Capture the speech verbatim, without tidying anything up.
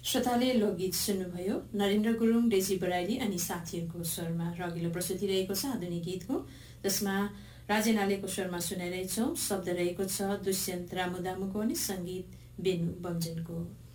श्रोताले लोकगीत सुन्नुभयो। नरेन्द्र गुरुङ, डेजी बराइली अनि साथीहरूको स्वरमा र अघिल्लो प्रस्तुति रहेको छ आधुनिक गीतको, जसमा राजेन आलेको स्वरमा सुनाइरहेछौँ। शब्द रहेको छ दुष्यन्त रामुदामुको अनि सङ्गीत बेनु बमजनको।